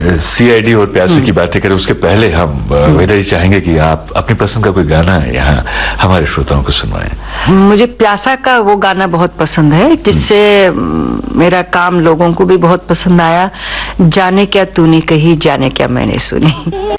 CID और प्यासों की बातें करें उसके पहले हम वेदा जी चाहेंगे कि आप अपनी पसंद का कोई गाना यहाँ हमारे श्रोताओं को सुनवाएं। मुझे प्यासा का वो गाना बहुत पसंद है, जिससे मेरा काम लोगों को भी बहुत पसंद आया। जाने क्या तूने कही, जाने क्या मैंने सुनी।